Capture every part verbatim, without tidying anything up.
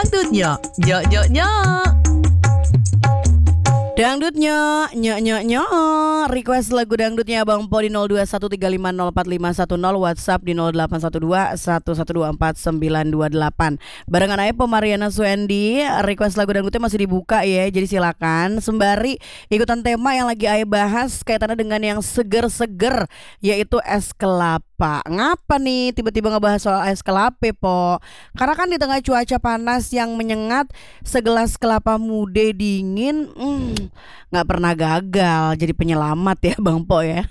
Dangdutnya, nyok nyok nyok. Dangdutnya, nyok nyok nyok. Request lagu dangdutnya Abang Po di nol dua satu tiga lima nol empat lima satu nol, WhatsApp di nol delapan satu dua satu satu dua empat sembilan dua delapan. Barengan aja Po Mariana Suendi. Request lagu dangdutnya masih dibuka ya, jadi silakan sembari ikutan tema yang lagi Ayah bahas kaitannya dengan yang seger-seger, yaitu es kelapa. Ngapa nih tiba-tiba ngebahas soal es kelapa, Po? Karena kan di tengah cuaca panas yang menyengat, segelas kelapa muda dingin hmm, gak pernah gagal jadi penyelamat ya Bang Po ya.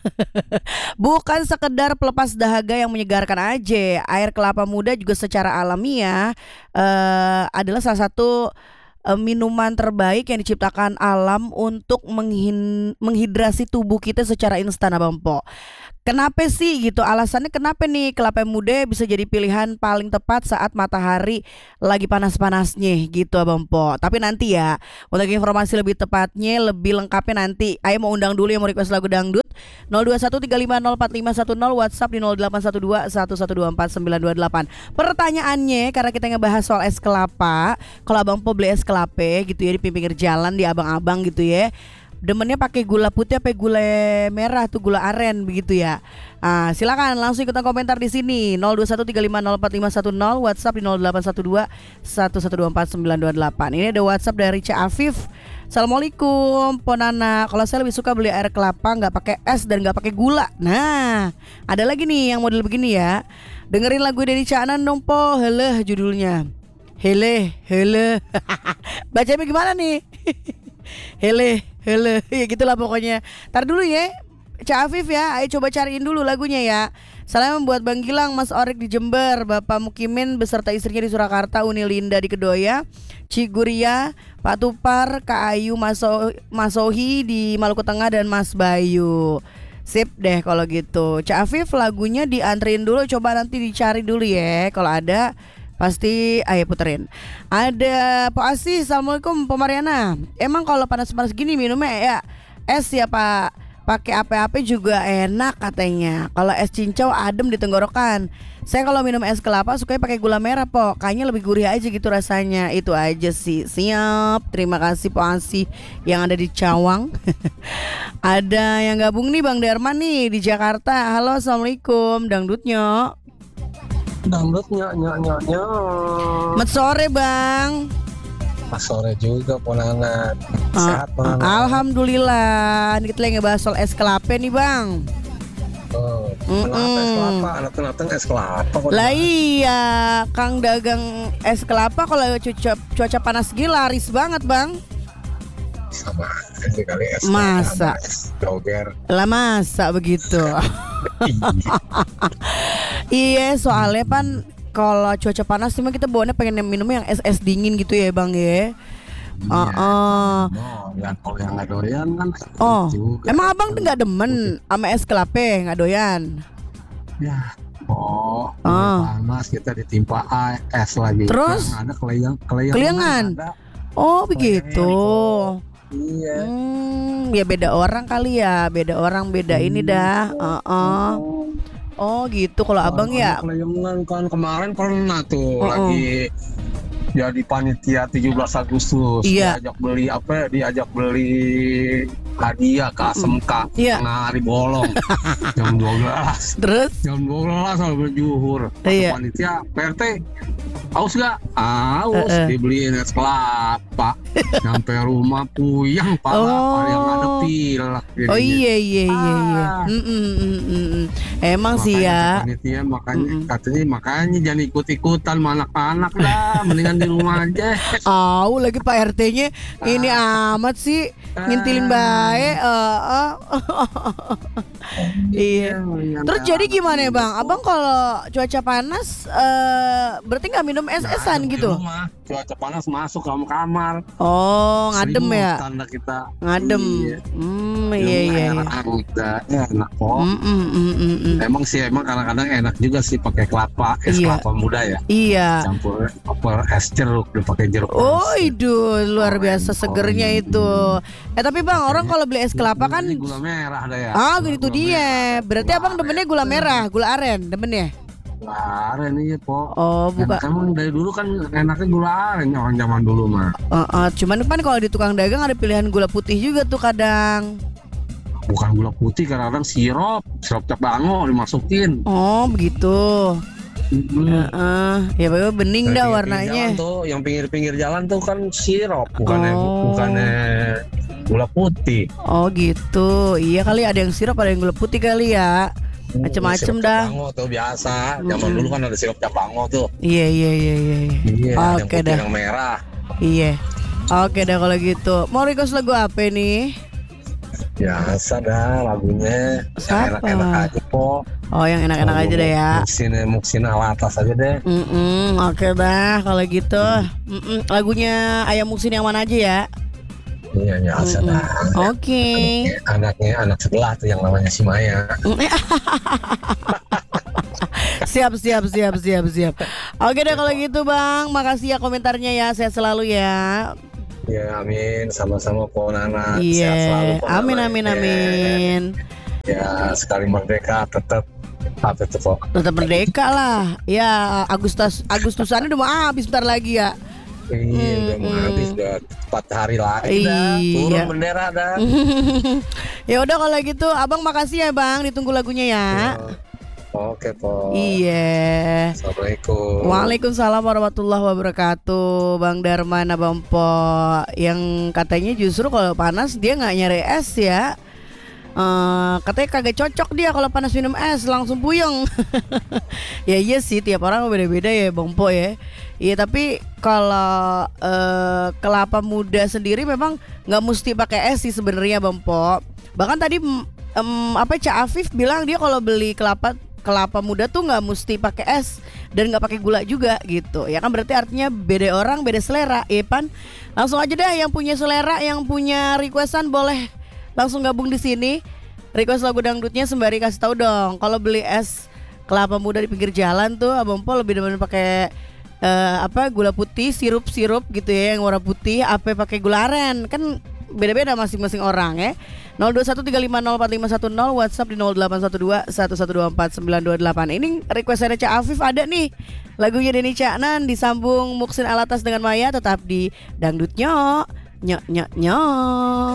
Bukan sekedar pelepas dahaga yang menyegarkan aja. Air kelapa muda juga secara alamiah uh, adalah salah satu uh, minuman terbaik yang diciptakan alam untuk menghin- menghidrasi tubuh kita secara instan Bang Po. Kenapa sih gitu? Alasannya kenapa nih kelapa muda bisa jadi pilihan paling tepat saat matahari lagi panas-panasnya gitu Abang Po. Tapi nanti ya, untuk informasi lebih tepatnya, lebih lengkapnya nanti Ayo mau undang dulu yang mau request lagu dangdut nol dua satu tiga lima nol empat lima satu nol, WhatsApp di nol delapan satu dua satu satu dua empat sembilan dua delapan. Pertanyaannya, karena kita ngebahas soal es kelapa, kalau Abang Po beli es kelapa gitu ya di pinggir jalan, di abang-abang gitu ya, demennya pakai gula putih apa gula merah tuh, gula aren begitu ya. Ah, silakan langsung ikutan komentar di sini nol dua satu tiga lima nol empat lima satu nol, WhatsApp di nol delapan satu dua satu satu dua empat sembilan dua delapan. Ini ada WhatsApp dari Cak Afif. Assalamualaikum Ponana, kalau saya lebih suka beli air kelapa nggak pakai es dan nggak pakai gula. Nah, ada lagi nih yang model begini ya. Dengerin lagu dari Cak Anan dong Po, heleh judulnya. Hele, hele. Bacanya gimana nih? Hele, hele, ya gitulah pokoknya. Ntar dulu ya, Cak Afif ya, ayo coba cariin dulu lagunya ya. Salam buat Bang Gilang, Mas Orik di Jember, Bapak Mukimin beserta istrinya di Surakarta, Uni Linda di Kedoya, Ciguria, Pak Tupar, Kak Ayu, Maso, Masohi di Maluku Tengah, dan Mas Bayu. Sip deh kalau gitu. Cak Afif lagunya diantrin dulu, coba nanti dicari dulu ya. Kalau ada pasti ayo puterin. Ada Pak Asi, Assalamualaikum Pak Mariana. Emang kalau panas-panas gini minumnya ya es ya Pak, pakai apa-apa juga enak katanya. Kalau es cincau adem di tenggorokan. Saya kalau minum es kelapa sukanya pakai gula merah Po, kayaknya lebih gurih aja gitu rasanya. Itu aja sih. Siap. Terima kasih Pak Asi yang ada di Cawang. Ada yang gabung nih Bang Derman nih di Jakarta. Halo, Assalamualaikum Dangdutnya. Dangdut nyok nyok nyok nyok. Selamat sore Bang. Pas sore juga Ponana. Sehat Ponana. Alhamdulillah. Ini kita lagi ngebahas soal es kelapa nih Bang. Oh, kenapa es kelapa? Anak-anak es kelapa. Lah iya, Kang dagang es kelapa kalau cuaca, cuaca panas gini laris banget Bang. Sama aja kali es masa es doger. Lah masa begitu. Iya, soalnya pan kalau cuaca panas sih mah kita bawanya pengen minum yang es-es dingin gitu ya Bang ya. Iya, uh, uh. yang kalau yang nggak doyan kan. Oh, juga. Emang Abang tuh nggak demen sama es kelapa, nggak doyan? Ya, oh, uh. panas kita ditimpa es lagi. Terus? Yang ada keleyang, keleyang Keliangan. Oh begitu. Iya. Hmm, ya beda orang kali ya, beda orang beda hmm. ini dah. Uh -uh. Oh gitu kalau Abang ya. Kelayangan kan kemarin pernah tuh uh -uh. lagi jadi panitia tujuh belas Agustus. Iya. Diajak beli apa? Diajak beli hadiah ke A S M K iya. tengah hari bolong. Jam dua belas. Terus? Jam dua belas sampai berjuhur. Iya. Panitia P R T aus gak? Aus, uh -uh. dibeliin es kelapa. Sampai rumah puyang pala, oh. yang ada pilek. Oh iya iya iya iya. Ah. Mm -mm, mm -mm. Emang makanya sih ya. Panitia makanya mm -mm. katanya makanya jangan ikut-ikutan sama anak-anak lah, mendingan di rumah aja. Au, lagi Pak R T-nya ah. ini amat sih ngintilin baik. Uh, uh. Iya. Terus jadi gimana ya Bang? Abang kalau cuaca panas uh, berarti nggak minum es-esan nah, gitu? Cuaca panas masuk ke kamar. Oh, ngadem Selimut, ya? Tanda kita ngadem. Iya. Hmm, iya iya. Enak, iya. enak kok. Mm, mm, mm, mm, mm. Emang sih emang kadang-kadang enak juga sih pakai kelapa, es iya. kelapa muda ya. Iya. Campur apa es jeruk, dipakai jeruk. Oh, itu luar biasa segernya itu. Eh tapi Bang, orang kalau beli es kelapa kan gula merah ada ya. Ah, gitu dia. Berarti Abang demennya gula merah, gula aren, demennya? Gula aren iya po. Oh, bukan. Emang dari dulu kan enaknya gula aren ya orang zaman dulu mah. Uh, uh, cuman kan kalau di tukang dagang ada pilihan gula putih juga tuh kadang. Bukan gula putih, kadang-kadang sirup, sirup cap bango dimasukin. Oh begitu. Hmm. Uh, uh, ya bapak bening dah warnanya. Jalan tuh, yang pinggir-pinggir jalan tuh kan sirup, bukannya Oh. bukannya gula putih. Oh gitu. Iya kali ada yang sirup, ada yang gula putih kali ya. Macem-macem Sirup dah. cap bango tuh biasa. Zaman Mm-mm. dulu kan ada sirup cap bango tuh. Iya iya iya iya. iya. Iya, yang Oke putih, dah. yang merah. Iya. Oke dah kalau gitu. Mau request lagu apa nih? Biasa dah lagunya. Siapa? Yang enak-enak aja po. Oh yang enak-enak aja deh ya. Muksin muksin alatas aja deh. Mm-mm, oke dah kalau gitu. Mm-mm, lagunya Ayam Muksin yang mana aja ya? Iya, biasa Mm-mm. dah. Oke. Anaknya anak sebelah tuh yang namanya si Maya. Siap siap siap siap siap. Oke deh kalau gitu Bang. Makasih ya komentarnya ya. Sehat selalu ya. Ya amin, sama-sama po Nana. Sehat Iya. selalu, Po Amin Nana. amin Ya, amin. Ya sekali merdeka tetap apa itu po? Tetap merdeka lah. Ya Agustus Agustusan udah mau habis bentar lagi ya. Iya, udah mau Mm-mm. habis, udah empat hari lagi dah. Iya. Turun bendera dah. Ya udah kalau gitu Abang makasih ya Bang. Ditunggu lagunya ya. Ya. Oke po. Iya. Assalamualaikum. Waalaikumsalam warahmatullahi wabarakatuh. Bang Darman Abang Po yang katanya justru kalau panas dia nggak nyari es ya. Eh, katanya kagak cocok dia kalau panas minum es, langsung puyeng. Ya iya sih, tiap orang beda-beda ya Bang Po ya. Iya tapi kalau eh, kelapa muda sendiri memang nggak mesti pakai es sih sebenarnya Bang Po. Bahkan tadi mm, em, apa Cak Afif bilang dia kalau beli kelapa kelapa muda tuh nggak mesti pakai es dan nggak pakai gula juga gitu ya kan, berarti artinya beda orang beda selera ya Pan. Langsung aja deh yang punya selera, yang punya requestan boleh langsung gabung di sini, request lagu dangdutnya sembari kasih tahu dong kalau beli es kelapa muda di pinggir jalan tuh Abang Po lebih demen pakai eh, apa gula putih, sirup-sirup gitu ya yang warna putih, apa pakai gula aren, kan beda-beda masing-masing orang ya. nol dua satu tiga lima nol empat lima satu nol, WhatsApp di nol delapan satu dua satu satu dua empat sembilan dua delapan. Ini requestannya Cak Afif ada nih. Lagunya Denny Caknan disambung Muksin Alatas dengan Maya, tetap di Dangdut Nyok. Nyok nyok nyok.